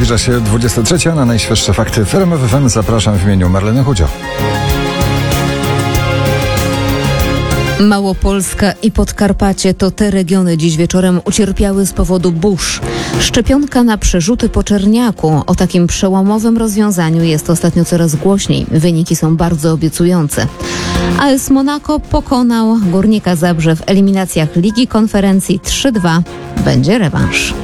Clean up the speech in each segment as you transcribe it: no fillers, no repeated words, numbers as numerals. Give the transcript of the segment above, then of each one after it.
Zbliża się 23. Na najświeższe fakty w RMF FM zapraszam w imieniu Marleny Chudzio. Małopolska i Podkarpacie to te regiony dziś wieczorem ucierpiały z powodu burz. Szczepionka na przerzuty po czerniaku. O takim przełomowym rozwiązaniu jest ostatnio coraz głośniej. Wyniki są bardzo obiecujące. AS Monaco pokonał Górnika Zabrze w eliminacjach Ligi Konferencji 3-2. Będzie rewanż.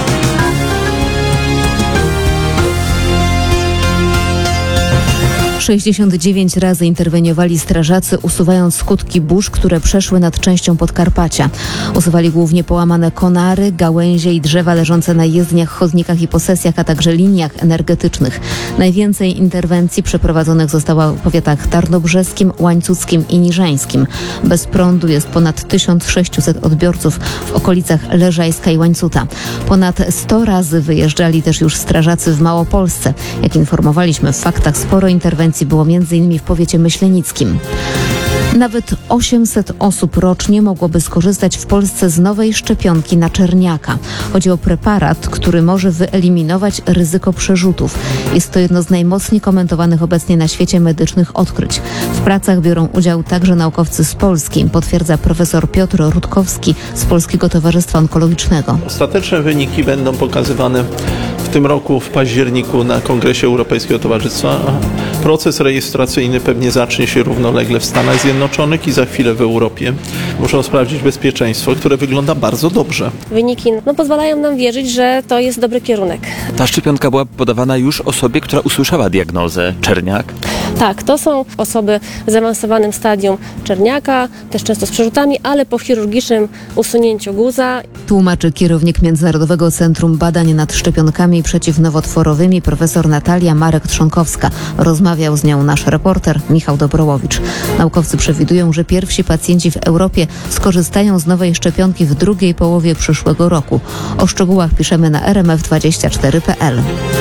- 69 razy interweniowali strażacy, usuwając skutki burz, które przeszły nad częścią Podkarpacia. Usuwali głównie połamane konary, gałęzie i drzewa leżące na jezdniach, chodnikach i posesjach, a także liniach energetycznych. Najwięcej interwencji przeprowadzonych zostało w powiatach tarnobrzeskim, łańcuckim i niżańskim. Bez prądu jest ponad 1600 odbiorców w okolicach Leżajska i Łańcuta. Ponad 100 razy wyjeżdżali też już strażacy w Małopolsce. Jak informowaliśmy w faktach, sporo interwencji było m.in. w powiecie myślenickim. Nawet 800 osób rocznie mogłoby skorzystać w Polsce z nowej szczepionki na czerniaka. Chodzi o preparat, który może wyeliminować ryzyko przerzutów. Jest to jedno z najmocniej komentowanych obecnie na świecie medycznych odkryć. W pracach biorą udział także naukowcy z Polski, potwierdza profesor Piotr Rutkowski z Polskiego Towarzystwa Onkologicznego. Ostateczne wyniki będą pokazywane w tym roku w październiku na Kongresie Europejskiego Towarzystwa. Proces rejestracyjny pewnie zacznie się równolegle w Stanach Zjednoczonych i za chwilę w Europie. Muszą sprawdzić bezpieczeństwo, które wygląda bardzo dobrze. Wyniki pozwalają nam wierzyć, że to jest dobry kierunek. Ta szczepionka była podawana już osobie, która usłyszała diagnozę czerniak? Tak, to są osoby w zaawansowanym stadium czerniaka, też często z przerzutami, ale po chirurgicznym usunięciu guza. Tłumaczy kierownik Międzynarodowego Centrum Badań nad Szczepionkami Przeciwnowotworowymi profesor Natalia Marek-Trzonkowska. Rozmawiał z nią nasz reporter Michał Dobrołowicz. Naukowcy przewidują, że pierwsi pacjenci w Europie skorzystają z nowej szczepionki w drugiej połowie przyszłego roku. O szczegółach piszemy na rmf24.pl.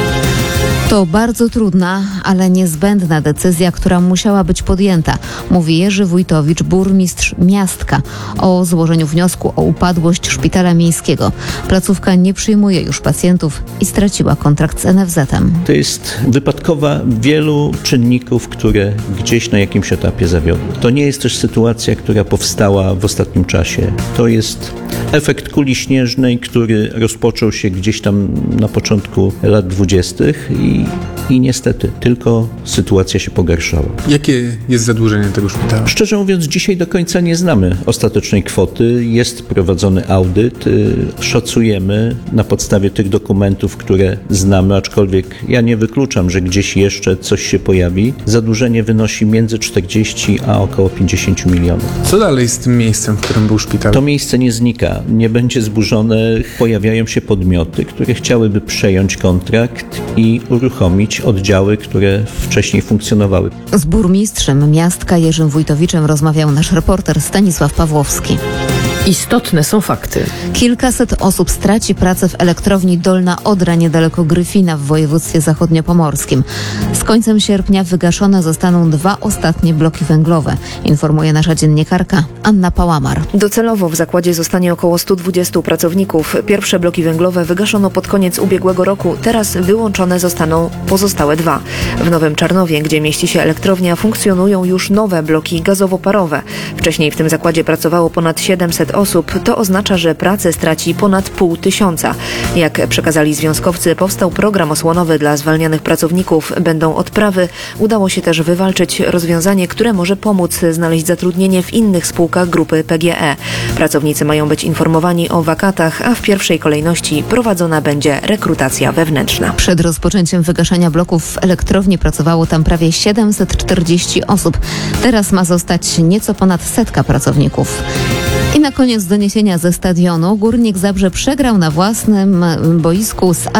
To bardzo trudna, ale niezbędna decyzja, która musiała być podjęta, mówi Jerzy Wójtowicz, burmistrz Miastka, o złożeniu wniosku o upadłość szpitala miejskiego. Placówka nie przyjmuje już pacjentów i straciła kontrakt z NFZ-em. To jest wypadkowa wielu czynników, które gdzieś na jakimś etapie zawiodły. To nie jest też sytuacja, która powstała w ostatnim czasie. To jest efekt kuli śnieżnej, który rozpoczął się gdzieś tam na początku lat 20. I niestety tylko sytuacja się pogarszała. Jakie jest zadłużenie tego szpitala? Szczerze mówiąc, dzisiaj do końca nie znamy ostatecznej kwoty. Jest prowadzony audyt. Szacujemy na podstawie tych dokumentów, które znamy, aczkolwiek ja nie wykluczam, że gdzieś jeszcze coś się pojawi. Zadłużenie wynosi między 40 a około 50 milionów. Co dalej z tym miejscem, w którym był szpital? To miejsce nie znika, nie będzie zburzone. Pojawiają się podmioty, które chciałyby przejąć kontrakt i uruchomić oddziały, które wcześniej funkcjonowały. Z burmistrzem Miastka Jerzym Wójtowiczem rozmawiał nasz reporter Stanisław Pawłowski. Istotne są fakty. Kilkaset osób straci pracę w elektrowni Dolna Odra niedaleko Gryfina w województwie zachodniopomorskim. Z końcem sierpnia wygaszone zostaną 2 ostatnie bloki węglowe, informuje nasza dziennikarka Anna Pałamar. Docelowo w zakładzie zostanie około 120 pracowników. Pierwsze bloki węglowe wygaszono pod koniec ubiegłego roku. Teraz wyłączone zostaną pozostałe 2. W Nowym Czarnowie, gdzie mieści się elektrownia, funkcjonują już nowe bloki gazowo-parowe. Wcześniej w tym zakładzie pracowało ponad 700 osób. To oznacza, że pracę straci ponad 500. Jak przekazali związkowcy, powstał program osłonowy dla zwalnianych pracowników. Będą odprawy. Udało się też wywalczyć rozwiązanie, które może pomóc znaleźć zatrudnienie w innych spółkach grupy PGE. Pracownicy mają być informowani o wakatach, a w pierwszej kolejności prowadzona będzie rekrutacja wewnętrzna. Przed rozpoczęciem wygaszania bloków w elektrowni pracowało tam prawie 740 osób. Teraz ma zostać nieco ponad 100 pracowników. I na koniec doniesienia ze stadionu. Górnik Zabrze przegrał na własnym boisku z